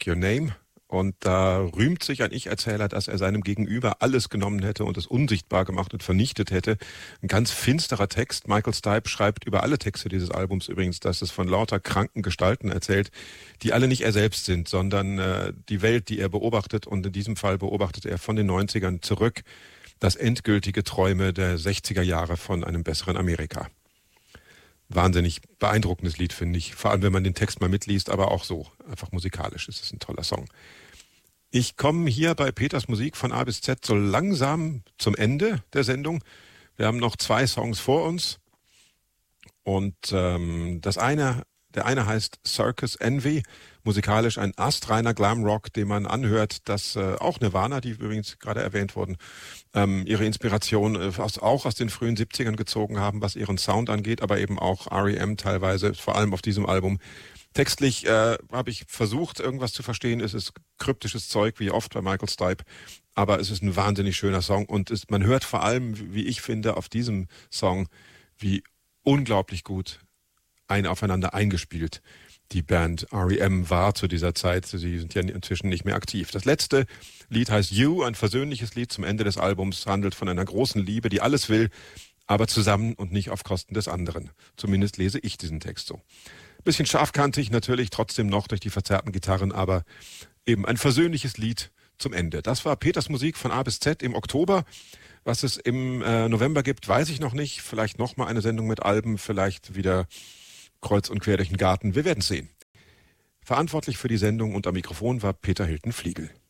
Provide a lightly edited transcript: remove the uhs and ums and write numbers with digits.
Your Name. Und da rühmt sich ein Ich-Erzähler, dass er seinem Gegenüber alles genommen hätte und es unsichtbar gemacht und vernichtet hätte. Ein ganz finsterer Text. Michael Stipe schreibt über alle Texte dieses Albums übrigens, dass es von lauter kranken Gestalten erzählt, die alle nicht er selbst sind, sondern die Welt, die er beobachtet. Und in diesem Fall beobachtet er von den 90ern zurück das endgültige Träume der 60er Jahre von einem besseren Amerika. Wahnsinnig beeindruckendes Lied, finde ich. Vor allem, wenn man den Text mal mitliest, aber auch so. Einfach musikalisch ist es ein toller Song. Ich komme hier bei Peters Musik von A bis Z so langsam zum Ende der Sendung. Wir haben noch 2 Songs vor uns. Und der eine heißt Circus Envy, musikalisch ein astreiner Glamrock, den man anhört, dass auch Nirvana, die übrigens gerade erwähnt wurden, ihre Inspiration auch aus den frühen 70ern gezogen haben, was ihren Sound angeht, aber eben auch R.E.M. teilweise, vor allem auf diesem Album. Textlich habe ich versucht, irgendwas zu verstehen. Es ist kryptisches Zeug, wie oft bei Michael Stipe, aber es ist ein wahnsinnig schöner Song und man hört vor allem, wie ich finde, auf diesem Song, wie unglaublich gut aufeinander eingespielt die Band R.E.M. war zu dieser Zeit. Sie sind ja inzwischen nicht mehr aktiv. Das letzte Lied heißt You, ein versöhnliches Lied zum Ende des Albums, handelt von einer großen Liebe, die alles will, aber zusammen und nicht auf Kosten des anderen. Zumindest lese ich diesen Text so. Bisschen scharfkantig natürlich, trotzdem noch durch die verzerrten Gitarren, aber eben ein versöhnliches Lied zum Ende. Das war Peters Musik von A bis Z im Oktober. Was es im November gibt, weiß ich noch nicht. Vielleicht noch mal eine Sendung mit Alben, vielleicht wieder kreuz und quer durch den Garten. Wir werden sehen. Verantwortlich für die Sendung und am Mikrofon war Peter Hilton-Fliegel.